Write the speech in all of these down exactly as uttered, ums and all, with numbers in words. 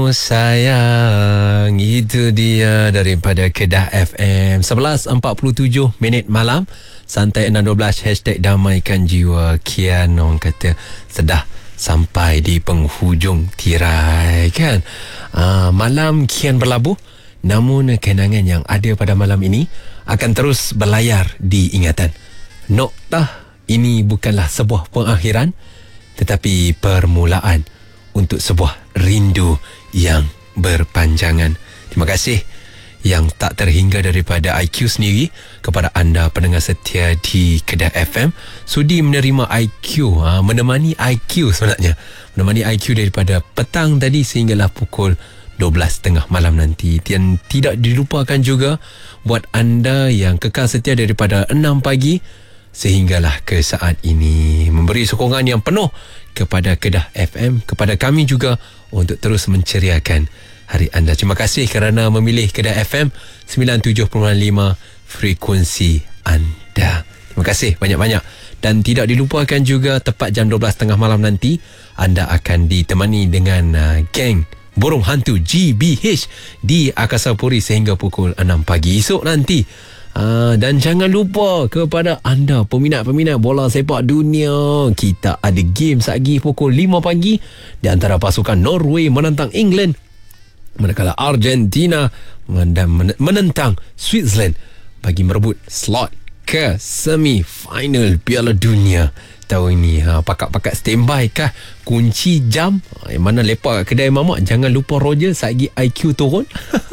Sayang, itu dia daripada Kedah F M. Sebelas empat puluh tujuh minit malam. Santai enam dua belas Hashtag damaikan jiwa. Kian orang kata sedah sampai di penghujung tirai kan. uh, Malam kian berlabuh, namun kenangan yang ada pada malam ini akan terus berlayar di ingatan. Noktah ini bukanlah sebuah pengakhiran, tetapi permulaan untuk sebuah rindu yang berpanjangan. Terima kasih yang tak terhingga daripada I Q sendiri kepada anda pendengar setia di Kedah F M. Sudi menerima I Q, ha, menemani I Q sebenarnya. Menemani I Q daripada petang tadi sehinggalah pukul dua belas tiga puluh malam nanti. Dan tidak dilupakan juga buat anda yang kekal setia daripada enam pagi sehinggalah ke saat ini, memberi sokongan yang penuh kepada Kedah F M, kepada kami juga untuk terus menceriakan hari anda. Terima kasih kerana memilih Kedah F M sembilan puluh tujuh perpuluhan lima frekuensi anda. Terima kasih banyak-banyak. Dan tidak dilupakan juga tepat jam dua belas tiga puluh malam nanti anda akan ditemani dengan uh, geng Burung Hantu G B H di Akasa Puri sehingga pukul enam pagi esok nanti. Uh, dan jangan lupa kepada anda peminat-peminat bola sepak dunia, kita ada game lagi pukul lima pagi di antara pasukan Norway menentang England, manakala Argentina menentang Switzerland bagi merebut slot ke semi-final Piala Dunia tahun ini. Ha, pakat-pakat standby kah kunci jam yang mana lepak kat kedai mamak. Jangan lupa Roger, lagi I Q turun.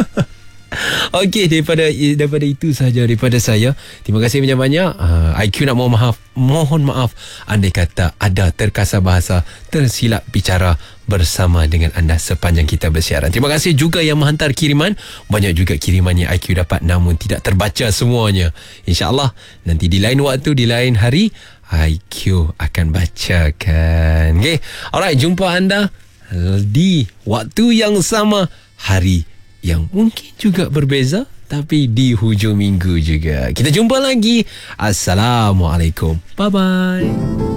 Okey, daripada daripada itu sahaja daripada saya. Terima kasih banyak-banyak. uh, I Q nak mohon maaf Mohon maaf andai kata ada terkasar bahasa, tersilap bicara bersama dengan anda sepanjang kita bersiaran. Terima kasih juga yang menghantar kiriman. Banyak juga kiriman yang I Q dapat namun tidak terbaca semuanya. InsyaAllah nanti di lain waktu, di lain hari, I Q akan bacakan. Okay, alright, jumpa anda di waktu yang sama, hari yang mungkin juga berbeza, tapi di hujung minggu juga. Kita jumpa lagi. Assalamualaikum. Bye-bye.